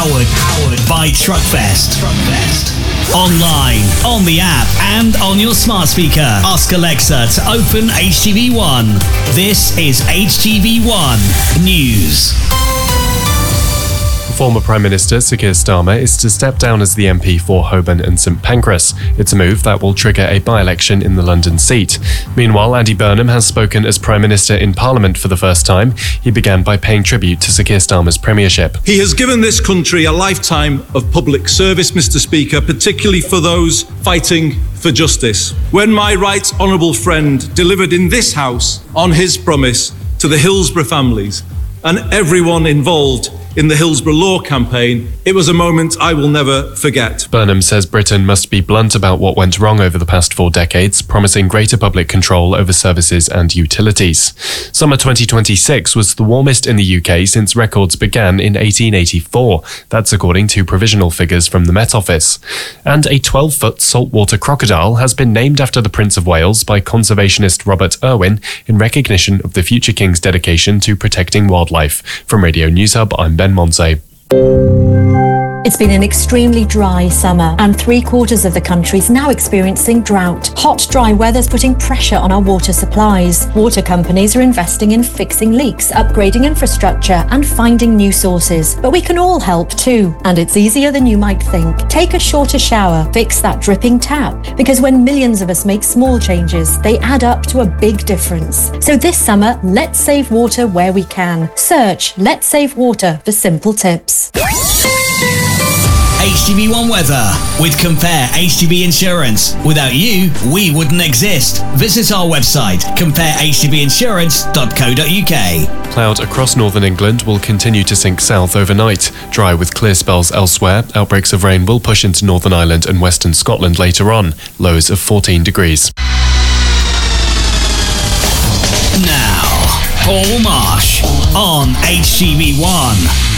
Powered by Truckfest. Online, on the app, and on your smart speaker. Ask Alexa to open HTV1. This is HTV1 News. Former Prime Minister Sir Keir Starmer is to step down as the MP for Holborn and St Pancras. It's a move that will trigger a by-election in the London seat. Meanwhile, Andy Burnham has spoken as Prime Minister in Parliament for the first time. He began by paying tribute to Sir Keir Starmer's premiership. He has given this country a lifetime of public service, Mr Speaker, particularly for those fighting for justice. When my right honourable friend delivered in this House on his promise to the Hillsborough families and everyone involved in the Hillsborough Law campaign, it was a moment I will never forget. Burnham says Britain must be blunt about what went wrong over the past 4 decades, promising greater public control over services and utilities. Summer 2026 was the warmest in the UK since records began in 1884. That's according to provisional figures from the Met Office. And a 12-foot saltwater crocodile has been named after the Prince of Wales by conservationist Robert Irwin in recognition of the future King's dedication to protecting wildlife. From Radio News Hub, I'm Ben Monse. It's been an extremely dry summer, and 3/4 of the country is now experiencing drought. Hot, dry weather's putting pressure on our water supplies. Water companies are investing in fixing leaks, upgrading infrastructure, and finding new sources. But we can all help too, and it's easier than you might think. Take a shorter shower, fix that dripping tap, because when millions of us make small changes, they add up to a big difference. So this summer, let's save water where we can. Search Let's Save Water for simple tips. HTV1 Weather with Compare HTB Insurance. Without you, we wouldn't exist. Visit our website, comparehtbinsurance.co.uk. Cloud across northern England will continue to sink south overnight. Dry with clear spells elsewhere. Outbreaks of rain will push into Northern Ireland and western Scotland later on. Lows of 14 degrees. Now, Paul Marsh on HTV1.